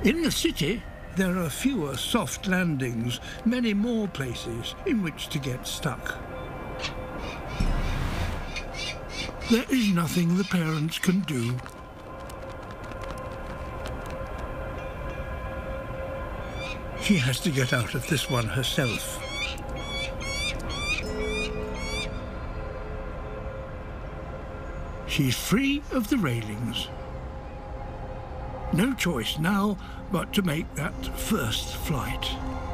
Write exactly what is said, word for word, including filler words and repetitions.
In the city, there are fewer soft landings, many more places in which to get stuck. There is nothing the parents can do. She has to get out of this one herself. She's free of the railings. No choice now but to make that first flight.